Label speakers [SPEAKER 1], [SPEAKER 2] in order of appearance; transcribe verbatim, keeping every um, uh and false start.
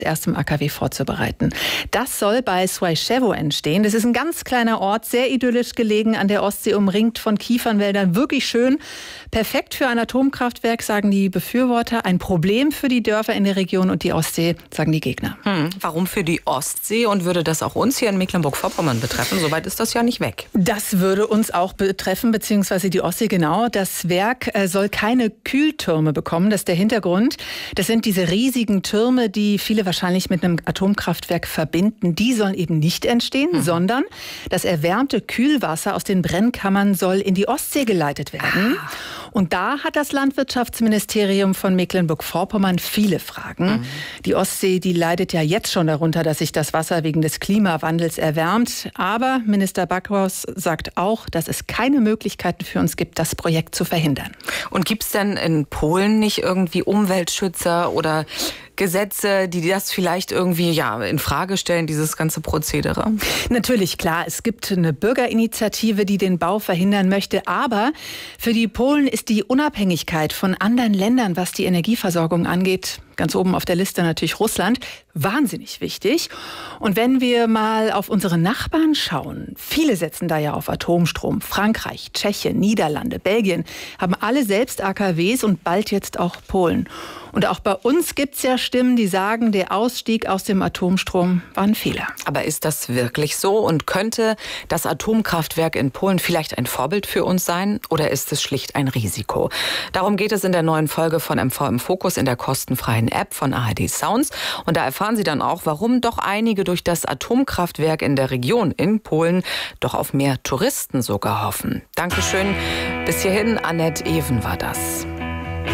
[SPEAKER 1] erst im A K W vorzubereiten. Das soll bei Słyszewo entstehen. Das ist ein ganz kleiner Ort, sehr idyllisch gelegen an der Ostsee, umringt von Kiefernwäldern. Wirklich schön. Perfekt für ein Atomkraftwerk, sagen die Befürworter. Ein Problem für die Dörfer in der Region und die Ostsee, sagen die Gegner.
[SPEAKER 2] Hm, warum für die Ostsee? Und würde das auch uns hier in Mecklenburg-Vorpommern betreffen? Soweit ist das ja nicht weg.
[SPEAKER 1] Das würde uns auch betreffen, beziehungsweise die Ostsee, genau. Das Werk soll keine Kühltürme bekommen. Das ist der Hintergrund. Das sind diese riesigen Türme, die viele wahrscheinlich mit einem Atomkraftwerk verbinden. Die sollen eben nicht entstehen, mhm. sondern das erwärmte Kühlwasser aus den Brennkammern soll in die Ostsee geleitet werden. Ah. Und da hat das Landwirtschaftsministerium von Mecklenburg-Vorpommern viele Fragen. Mhm. Die Ostsee, die leidet ja jetzt schon darunter, dass sich das Wasser wegen des Klimawandels erwärmt. Aber Minister Backhaus sagt auch, dass es keine Möglichkeiten für uns gibt, das Projekt zu verhindern.
[SPEAKER 2] Und gibt es denn in Polen nicht irgendwie Umweltschützer oder Gesetze, die das vielleicht irgendwie ja in Frage stellen, dieses ganze Prozedere?
[SPEAKER 1] Natürlich, klar. Es gibt eine Bürgerinitiative, die den Bau verhindern möchte. Aber für die Polen ist die Unabhängigkeit von anderen Ländern, was die Energieversorgung angeht, ganz oben auf der Liste natürlich Russland, wahnsinnig wichtig. Und wenn wir mal auf unsere Nachbarn schauen, viele setzen da ja auf Atomstrom. Frankreich, Tschechien, Niederlande, Belgien haben alle selbst A K Ws und bald jetzt auch Polen. Und auch bei uns gibt es ja Stimmen, die sagen, der Ausstieg aus dem Atomstrom war ein Fehler.
[SPEAKER 2] Aber ist das wirklich so? Und könnte das Atomkraftwerk in Polen vielleicht ein Vorbild für uns sein? Oder ist es schlicht ein Risiko? Darum geht es in der neuen Folge von M V im Fokus in der kostenfreien App von A R D Sounds. Und da erfahren Sie dann auch, warum doch einige durch das Atomkraftwerk in der Region in Polen doch auf mehr Touristen sogar hoffen. Dankeschön. Bis hierhin, Annette Even war das.